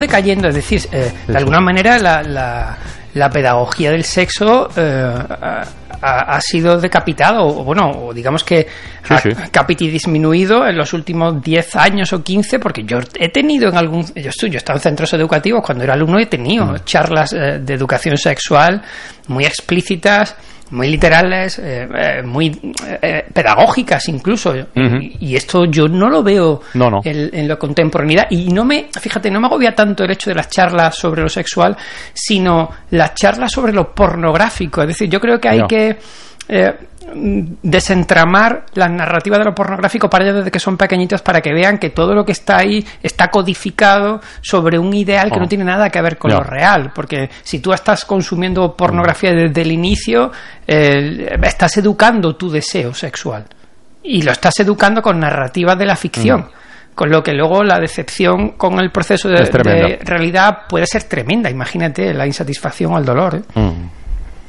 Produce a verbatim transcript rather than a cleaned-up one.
decayendo, es decir, eh, sí, de alguna sí. manera la, la, la pedagogía del sexo eh, ha, ha sido decapitado, o bueno, o digamos que Sí, ha sí. capiti disminuido en los últimos diez años o quince, porque yo he tenido en algún, yo estoy, yo he estado en centros educativos cuando era alumno, he tenido mm. charlas eh, de educación sexual muy explícitas, muy literales, eh, eh, muy eh, pedagógicas incluso, uh-huh. y, y esto yo no lo veo no, no. En, en la contemporaneidad, y no me, fíjate, no me agobia tanto el hecho de las charlas sobre lo sexual, sino las charlas sobre lo pornográfico. Es decir, yo creo que hay no. que eh, desentramar la narrativa de lo pornográfico para ellos desde que son pequeñitos, para que vean que todo lo que está ahí está codificado sobre un ideal que oh. no tiene nada que ver con no. lo real, porque si tú estás consumiendo pornografía desde el inicio, eh, estás educando tu deseo sexual y lo estás educando con narrativas de la ficción. Mm. Con lo que luego la decepción con el proceso de, de realidad puede ser tremenda. Imagínate la insatisfacción o el dolor, ¿eh? Mm.